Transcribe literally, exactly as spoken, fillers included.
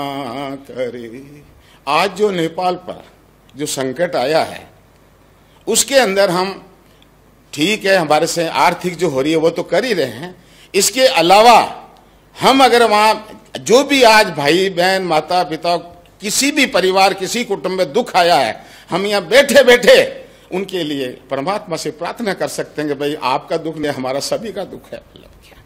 करे। आज जो नेपाल पर जो संकट आया है उसके अंदर हम ठीक है, हमारे से आर्थिक जो हो रही है वो तो कर ही रहे हैं, इसके अलावा हम अगर वहां जो भी आज भाई बहन माता पिता किसी भी परिवार किसी कुटुंब में दुख आया है, हम यहाँ बैठे बैठे उनके लिए परमात्मा से प्रार्थना कर सकते हैं कि भाई आपका दुख नहीं हमारा सभी का दुख है।